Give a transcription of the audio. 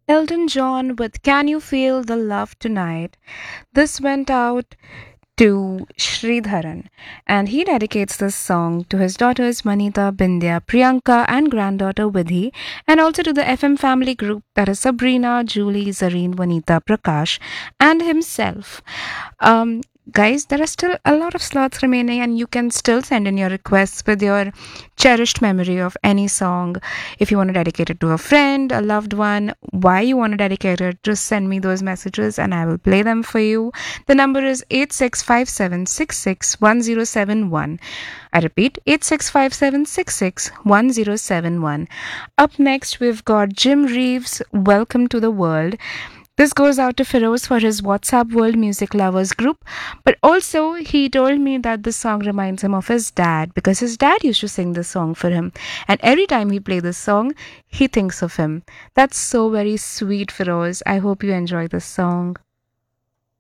Elton John with Can You Feel the Love Tonight? This went out to Sridharan, and he dedicates this song to his daughters Manita, Bindya, Priyanka, and granddaughter Vidhi, and also to the FM family group that is Sabrina, Julie, Zareen, Vanita, Prakash, and himself. Um, Guys, there are still a lot of slots remaining, and you can still send in your requests with your cherished memory of any song. If you want to dedicate it to a friend, a loved one, why you want to dedicate it, just send me those messages and I will play them for you. The number is 8657661071. I repeat, 8657661071. Up next, we've got Jim Reeves, Welcome to the World. This goes out to Feroz for his WhatsApp World Music Lovers group, but also he told me that this song reminds him of his dad because his dad used to sing this song for him, and every time he plays this song, he thinks of him. That's so very sweet, Feroz. I hope you enjoy this song.